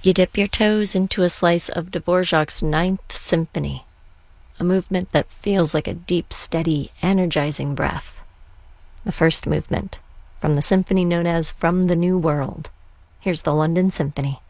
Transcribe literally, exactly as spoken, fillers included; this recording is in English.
You dip your toes into a slice of Dvorak's Ninth Symphony, a movement that feels like a deep, steady, energizing breath. The first movement, from the symphony known as From the New World. Here's the London Symphony.